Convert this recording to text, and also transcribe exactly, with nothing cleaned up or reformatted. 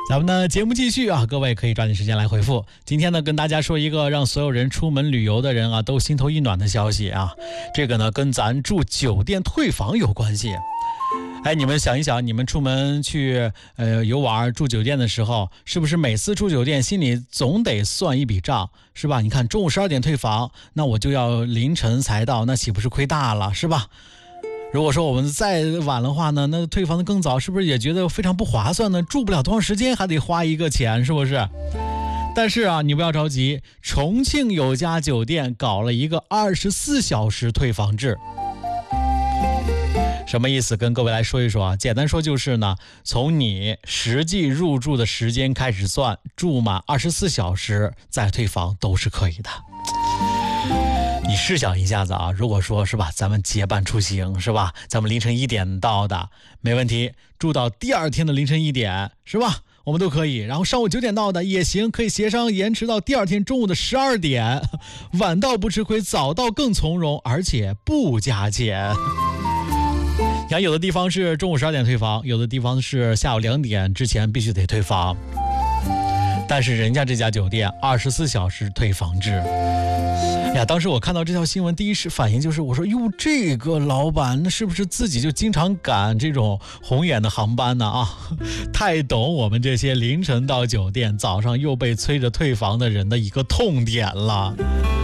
咱们的节目继续啊，各位可以抓紧时间来回复。今天呢，跟大家说一个让所有人出门旅游的人啊都心头一暖的消息啊，这个呢跟咱住酒店退房有关系。哎，你们想一想，你们出门去呃游玩住酒店的时候，是不是每次住酒店心里总得算一笔账，是吧？你看中午十二点退房，那我就要凌晨才到，那岂不是亏大了，是吧？如果说我们再晚的话呢，那退房的更早，是不是也觉得非常不划算呢？住不了多长时间还得花一个钱，是不是？但是啊，你不要着急，重庆有家酒店搞了一个二十四小时退房制。什么意思？跟各位来说一说啊。简单说就是呢，从你实际入住的时间开始算，住满二十四小时再退房都是可以的。你试想一下子啊，如果说是吧，咱们结伴出行是吧，咱们凌晨一点到的没问题，住到第二天的凌晨一点是吧，我们都可以。然后上午九点到的也行，可以协商延迟到第二天中午的十二点，晚到不吃亏，早到更从容，而且不加钱。你看，有的地方是中午十二点退房，有的地方是下午两点之前必须得退房，但是人家这家酒店二十四小时退房制。呀，当时我看到这条新闻，第一是反应就是，我说哟，这个老板那是不是自己就经常赶这种红眼的航班呢？啊，太懂我们这些凌晨到酒店，早上又被催着退房的人的一个痛点了。